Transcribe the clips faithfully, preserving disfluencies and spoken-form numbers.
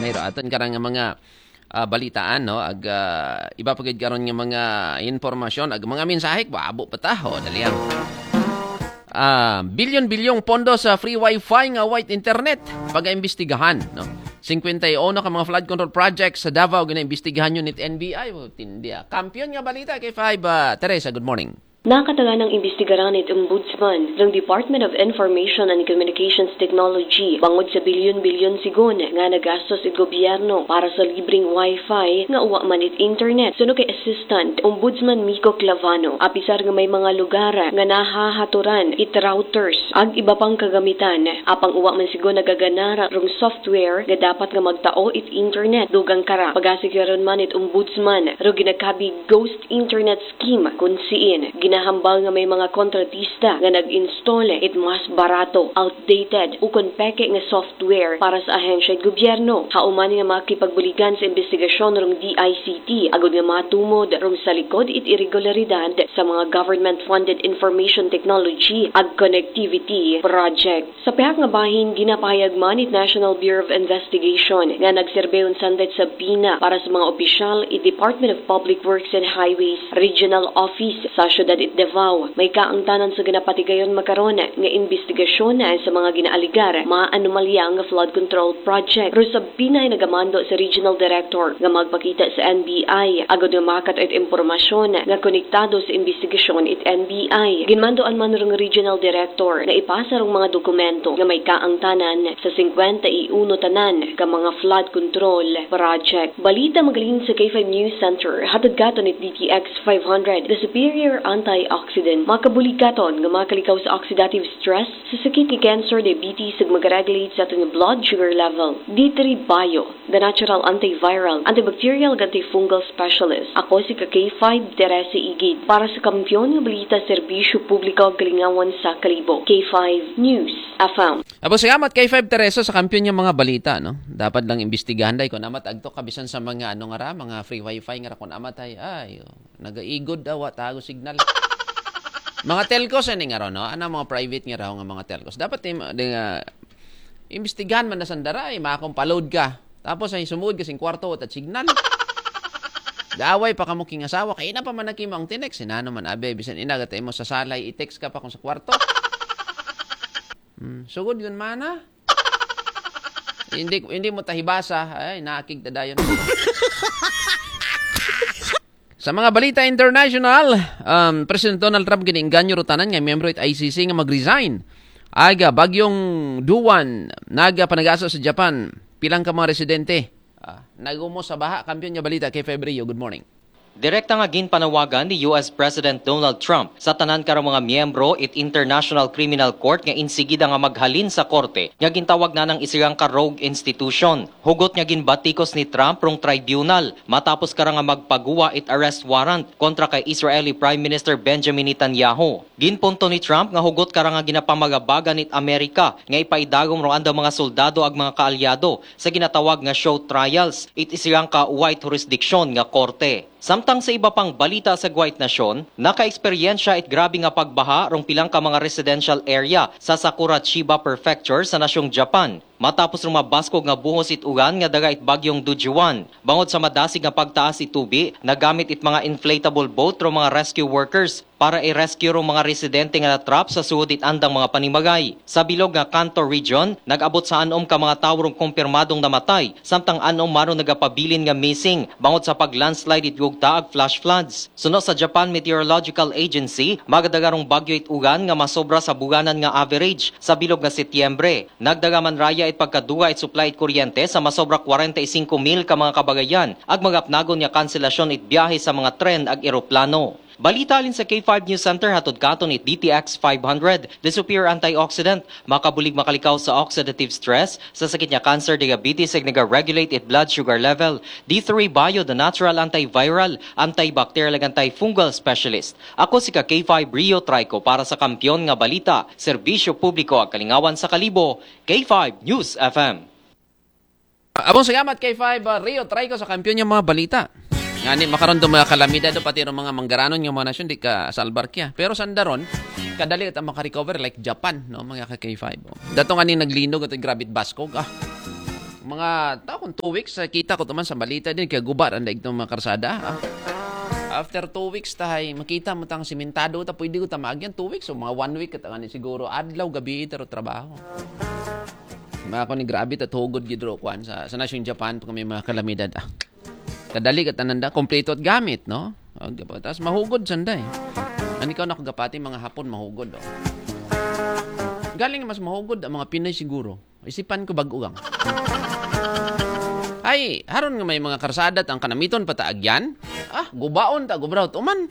anay ro aton karang nga mga ah, balitaan no ag ah, iba pagid karon nga mga informasyon ag mga mensahe baabo pa ta ho dali ang ah, bilyon-bilyong pondo sa free wifi nga white internet pag-imbestigahan no. fifty-one ka mga flood control projects sa Davao gina-imbestigahan yun nit N B I oh, tindi ah. Kampiyon nga balita kay five uh, Teresa, good morning. Nakataga ng imbestigaran ni Ombudsman ng Department of Information and Communications Technology bangod sa bilyon-bilyon sigon nga nagastos sa gobyerno para sa libreng wifi nga uwa man it internet. Suno kay Assistant Ombudsman Miko Clavano, apisar nga may mga lugar nga nahahaturan it routers ag iba pang kagamitan apang uwa man sigon nagaganara rong software nga dapat nga magtao it internet dugang kara. Pagasigaron man it Ombudsman ro ginakabi ghost internet scheme kun siin ginahambal nga may mga kontratista nga nag-install it mas barato, outdated, ukon peke nga software para sa ahensya at gobyerno. Hauman nga makipagbuligan sa investigasyon rong D I C T agud nga matumod rong sa likod it irregularidad sa mga government-funded information technology ag connectivity project. Sa pihak nga bahin, ginapahayag man it National Bureau of Investigation nga nagserbeyon sandet sa Bina para sa mga opisyal it Department of Public Works and Highways Regional Office sa syudad it Davao. May kaangtanan sa ginapatigayon makaron nga investigasyon na sa mga ginaaligar maaanomalya nga flood control project. Pero sa Binay nagamando sa Regional Director nga magpakita sa N B I agad nga makat at impormasyon nga konektado sa investigasyon it N B I. Ginmandoan man rong Regional Director na ipasa rong mga dokumento nga may kaangtanan sa fifty-one tanan ka mga flood control project. Balita magaling sa K five News Center hatod gaton it D T X five hundred, the superior antioxidant makabuligaton nga makalikaw sa oxidative stress sa sakit ni cancer, diabetes ug mag-regulate sa atong blood sugar level. D three Bio, the natural antiviral, antibacterial ug antifungal specialist. Ako si K five Teresa Igid para sa kampiyon nga balita serbisyo publiko ug kalingawan sa Kalibo. K five News F M. Abo salamat kay five Teresa sa kampiyon nga mga balita no. Dapat lang imbestigahan day kun amat agto kabisan sa mga ano nga ra mga free wifi nga ra kun amat ay ay oh, nagaigod daw tago signal. Mga telcos ani nga ron no, ana mga private nga raw nga mga telcos. Dapat im uh, imbestigahan man na sandara ay makong pa-load ka. Tapos ay sumuod kasing kwarto at signal. Daaway pa kamo king asawa kay ina pa man nakimang tinex sinano man abe bisan ina gatay mo sa salay i-text ka pa kung sa kwarto. Hmm, sugod yun mana. hindi hindi mo tahibasa ay nakig dadayon. Sa mga balita international, um, President Donald Trump giniinganyo rutanan nga miyembro it I C C nga mag-resign. Aga bagyong Duwan naga panag-asa sa Japan. Pilang ka mga residente. Ah, nagumo sa baha kampiyon nga balita kay Febrio. Good morning. Direkta nga ginpanawagan ni U S President Donald Trump sa tanan karong mga miyembro it International Criminal Court nga insigida nga maghalin sa korte nga gintawag na ng isirang ka rogue institution. Hugot nga ginbatikos ni Trump rong tribunal matapos karang nga magpaguwa it arrest warrant kontra kay Israeli Prime Minister Benjamin Netanyahu. Ginpunto ni Trump nga hugot karang nga ginapamagabagan it Amerika nga ipaidagom rong anda mga soldado ag mga kaalyado sa ginatawag nga show trials it isirang ka white jurisdiction nga korte. Samtang sa iba pang balita sa Guwait Nasyon, naka-eksperyensya it grabe nga pagbaha rong pilang ka mga residential area sa Sakura Chiba Prefecture sa nasyong Japan. Matapos rong mabaskog nga buhos it ugan nga daga it bagyong Dujuan. Bangod sa madasig nga pagtaas it tubi, nagamit it mga inflatable boat rong mga rescue workers para i-rescue rong mga residente nga natrap sa suhod it andang mga panimagay. Sa bilog nga Kanto Region, nag-abot sa anom ka mga tawo rong kumpirmadong namatay, samtang anom maro nagapabilin nga missing bangod sa pag-landslide it gugta ag flash floods. Suno sa Japan Meteorological Agency, magadagarong bagyo it ugan nga masobra sa buganan nga average sa bilog nga Setyembre. Nagdaga man raya it pagkaduga it supply it kuryente sa masobra forty-five mil ka mga kabagayan ag magapnagon nga kanselasyon it biyahe sa mga tren ag eroplano. Balita alin sa K five News Center hatod katon it D T X five hundred, the superior antioxidant, makabulig makalikaw sa oxidative stress, sa sakit nga cancer, diabetes, ag nag-regulate it blood sugar level. D three Bio, the natural antiviral, antibacterial ag antifungal specialist. Ako si ka K five Rio Trico para sa kampiyon nga balita, serbisyo publiko ag kalingawan sa Kalibo, K five News F M. Abong salamat kay five uh, Rio Trico sa kampiyon nga mga balita. Ngani makaron do mga kalamidad do pati ro mga manggaranon nga mga nasyon di ka salbar kya. Pero sandaron kadali at maka-recover like Japan no mga ka K five. Oh. Dato nga ni naglinog at grabit baskog ah. mga taon two weeks sa kita ko taman sa balita din kay gubat ang daig mga karsada. Ah. After two weeks tahay makita mo tang simentado ta pwede ko ta maagyan two weeks o mga one week kat ani siguro adlaw gabi taro trabaho. Mga ko ni grabe ta tugod gid ro kwan sa sa nasyon Japan pag may mga kalamidad. Ah. Kadali kat ananda kompleto at gamit no. Tapos mahugod sanday. Ani ka na ko gapati mga hapon mahugod oh. Galing mas mahugod ang mga Pinay siguro. Isipan ko bag-ugang. Ay, haron nga may mga karsadat ang kanamiton pataagyan. Ah, gubaon ta, gubraw tuman.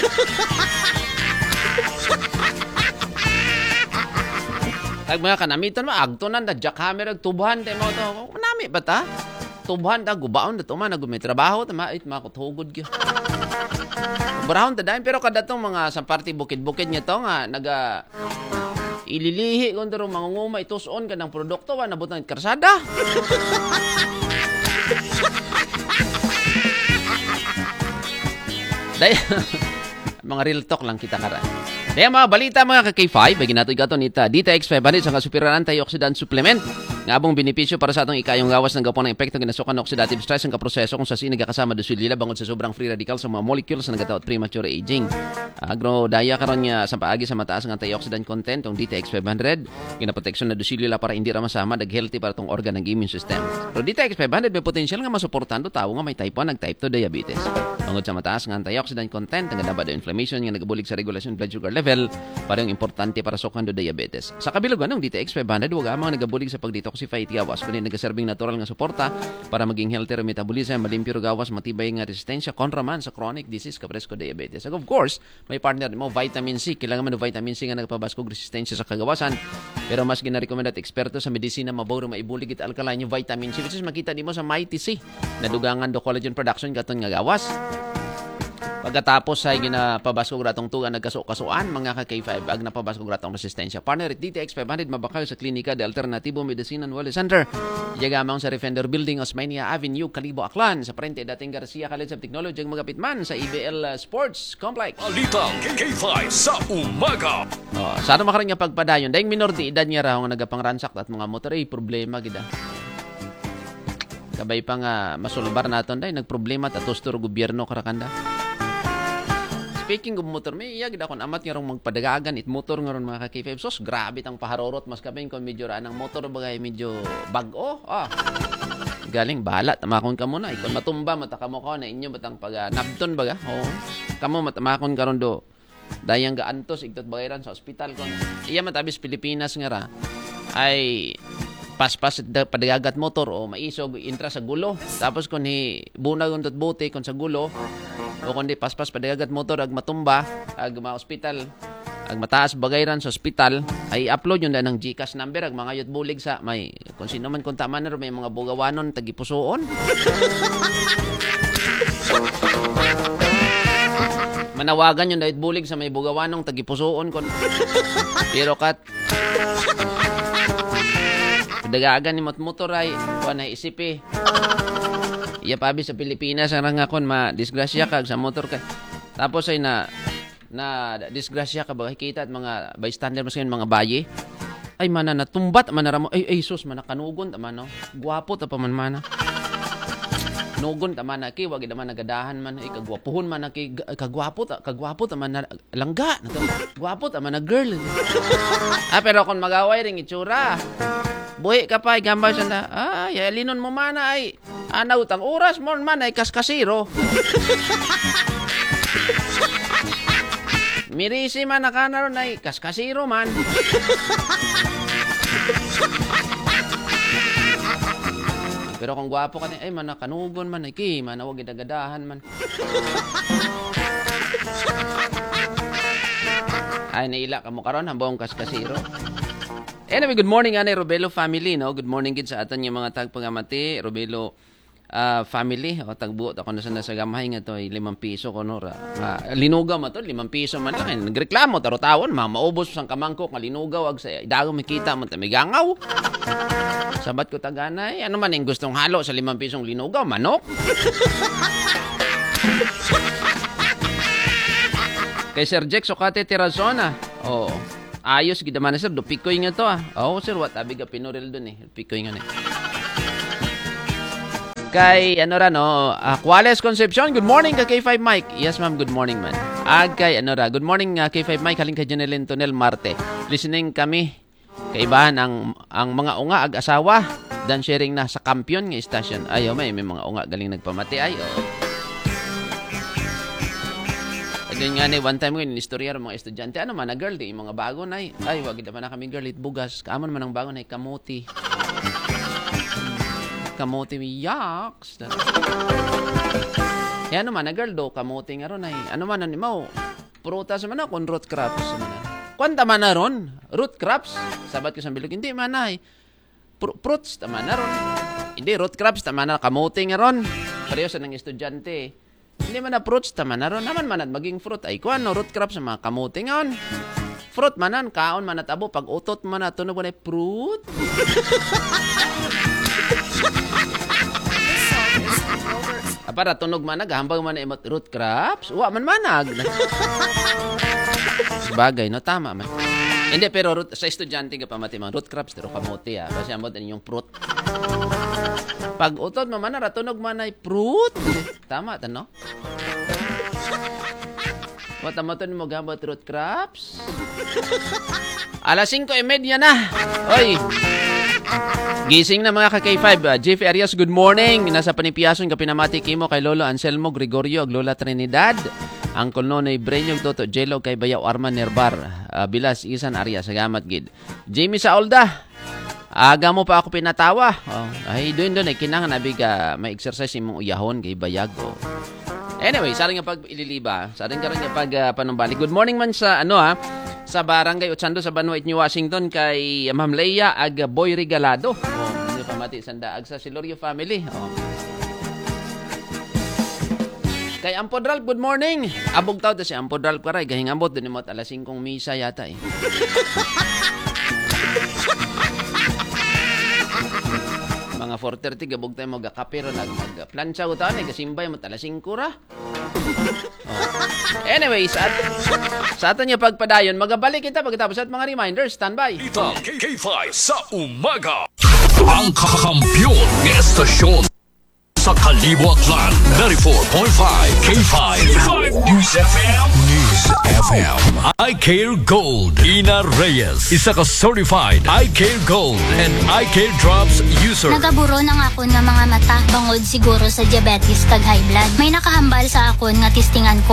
Tag mga kanamiton ma agtonan da jackhammer ag tubuhan tay mo to. Manami ba ta? Tubuhan ta gubaon da tuman nag may trabaho ta mait makuthugod gyud. Gubraon ta dayon pero kada tong mga sa party bukid-bukid niya to nga naga ililihi kung taro mangunguma ituson ka ng produkto wa nabot ng karsada. Dahil, mga real talk lang kita karan. Dahil mga balita mga ka-K five, bagay nato igato nita D T X five hundred sa kasupiranan antioxidant supplement. Nga abong benepisyo para sa atong ikayong gawas ng gapon ng epekto ginasukan ng oxidative stress ang kaproseso kung sa siniga kasama dosilila bangod sa sobrang free radicals sa mga molecules na nagatawat premature aging. Agro daya karon niya sa paagi sa mataas ng antioxidant content ng D T X five hundred. Ginaproteksyon na dosilila para hindi ra masama dag healthy para tong organ ng immune system. Pero D T X five hundred may potential nga masuportando tawo nga may type one ag type two diabetes. Bangod sa mataas ng antioxidant content nga dabad inflammation nga nagabulig sa regulasyon blood sugar level para yung importante para sa kando diabetes. Sa kabilugan ng D T X five hundred wag amang nagabulig sa pagdetoxify iti gawas kunin nagaserbing natural nga suporta para maging healthy metabolism, malimpyo gawas, matibay nga resistensya kontra man sa chronic disease kapresko diabetes. So of course, may partner mo vitamin C, kailangan man vitamin C nga nagpabaskog resistensya sa kagawasan. Pero mas ginarekomenda at eksperto sa medisina mabawro maibulig it alkaline yung vitamin C which is makita nimo sa Mighty C na dugangan do collagen production katon nga gawas. Pagkatapos ay ginapabaskog ratong tuga nagkaso-kasuan mga ka-K five ag napabaskog ratong resistensya. Partner at D T X five hundred mabakaw sa Klinika de Alternativo Medicina and Wellness Center. Yagamang sa Refender Building, Osmania Avenue, Calibo, Aklan. Sa frente dating Garcia College of Technology ang magapitman sa I B L Sports Complex. Balitang K K five sa umaga. Oh, sana makaroon nga pagpadayon. Dahil minor di edad niya raw nga nagapangransak at mga motor ay problema gida. Kabay pa nga masulbar naton dahil nagproblema at atostor gobyerno karakanda. Speaking of motor, may iyagid akong amat nga rong magpadagagan it motor nga ron mga ka-K five. Sos, grabe tang paharorot. Mas kami kung medyo raan ang motor bagay medyo bag-o. Ah. Galing, bahala. Tamakon ka muna. Ikon matumba, matakamo ka na inyo batang pag uh, nabton baga. Oo. Kamo matamakon ka ron do. Dayang gaantos, igtot bagayiran sa ospital ko. Iya matabis Pilipinas nga ra. Ay paspas padagagat motor o maisog intra sa gulo. Tapos kung hi bunag untot bote kung sa gulo o kundi paspas padagagat motor ag matumba ag ma-hospital ag mataas bagayran sa hospital ay upload yun na ng GCash number ag mga yut bulig sa may kung sino man kung tama na may mga bugawanon tagipusoon. Manawagan yun dahil bulig sa may bugawanong tagipusoon kon pero kat dagagan ni motor ay kuan ay isipi. Iya pabi sa Pilipinas ang nga kon ma-disgrasya kag sa motor ka. Tapos ay na na disgrasya ka ba kita at mga bystander mas mga bayi. Ay mana natumbat manaramo ay ay sus manakanugon tama no. Gwapo ta pa man mana. Nugon ta man ki wag naman nagadahan man ay kagwapuhon man ki kagwapo ta kagwapo ta man langga na gwapo ta man na girl. Ah pero kon magaway ring itsura. Buhi ka pa, gambay siya na, ay, linon mo man ay, anaw tang oras mo man ay kaskasiro. Mirisi man na kanaron ay kaskasiro man. Pero kung gwapo ka, ay man nakanugon man, ay ki, man awag idagadahan man. Ay, naila ka mo karon hambong kaskasiro. Anyway, good morning anay Robelo family, no? Good morning gid sa atan yung mga tagpangamati, Robelo uh, family. O tagbuot ako na sa nasa gamay nga to, limang piso ko no. Uh, linugaw mo to, limang piso man lang. Nagreklamo taro tawon, ma maubos sang kamangkok nga linugaw ag sa idago makita mo ta migangaw. Sabat ko taganay, ano man yung gustong halo sa limang pisong linugaw, manok. Kay Sir Jex Socate Tirazona. Oo. Ayos gid man sir do pikoy nga to ah. Oh sir what abi ka pinuril dun eh. Pikoy nga ni. Kay, ano ra, no? Uh, Quales Concepcion, good morning ka K five Mike. Yes, ma'am, good morning, man. Ag kay, ano ra, good morning uh, K five Mike, haling kay Janelyn Tonel Marte. Listening kami, kaibahan ang, ang mga unga ag asawa, dan sharing na sa kampiyon nga istasyon. Ayo, may, may mga unga galing nagpamati. Ay, oh. Ganyan nga ni, one time ko, in-istorya mga estudyante, ano man, na girl, di, mga bago na, ay, wag naman na kami girl, it bugas. Kaamon man ang bago na, kamuti. Kamuti mi yaks. Kaya ano man, na girl do, kamuti nga ron ay, ano man, ano mo, prutas man na, kung root crops man na. Kwanta man na ron, root crops, sabat ko sa bilog, hindi man na, Pr- fruits, tama na ron. Hindi, root crops, tama na, kamuti nga ron. Pareho sa ng estudyante, hindi man na fruits, tama na ron, naman man at maging fruit, ay kuwan, no, root crops, mga kamuti nga ron. Fruit manan, kaon man at abo, pag utot man na, tunog man ay fruit. Para tunog manag, hambang man na root crops, uwa man manag. Sabagay, no? Tama man. Hindi, pero root, sa estudyante ka pa mati mga root crops, pero kamuti ah. Kasi amot yung fruit. Pag utot mo man na, tunog man ay fruit. Tama, no? What amaton mo gabot root crops? Alas singko e media na. Oy. Gising na mga ka-K five. Uh, Jeff Arias, good morning. Nasa panipiyason ka pinamati kimo kay Lolo Anselmo Gregorio ag Lola Trinidad. Angkol Nonoy Brenyog Toto Jello kay Bayaw Arman Nerbar. Uh, Bilas Isan Arias. Salamat gid. Jamie Saolda. Aga mo pa ako pinatawa. Oh, ay doon doon ay kinahanglan abi ka may exercise imong uyahon kay Bayag. Oh. Anyway, sa rin nga pag ililiba, sa rin ka rin nga pag uh, panumbalik. Good morning man sa ano ha, sa Barangay Otsando sa Banwait, New Washington kay Ma'am Leia ag Boy Regalado. Oh, hindi pa mati sanda ag sa Silorio family. Oh. Kay Ampod Ralph, good morning. Abog taw ta si Ampod Ralph karay gahing ambot dun mo alas singkong misa yata eh. Mga four thirty gabog tayo magkakape ron ag magplansya ko taon eh kasimbay mo alas singko ra. Oh. Anyway, sa, at, sa atin niya pagpadayon, magabalik kita pagkatapos at mga reminders. Standby. Ito, K five sa umaga. Ang kakampiyon ng estasyon sa Kalibuatlan. ninety-four point five K five News F M. News F M. I Care Gold. Ina Reyes. Isa ka certified I Care Gold and I Care Drops user. Nagaburo ng akon nga mga mata bangod siguro sa diabetes kag high blood. May nakahambal sa akon nga testingan ko